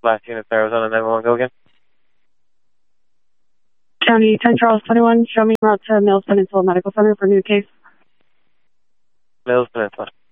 last unit, Arizona 911, go again. County 10 Charles 21, show me route to Mills Peninsula Medical Center for new case. Mills Peninsula.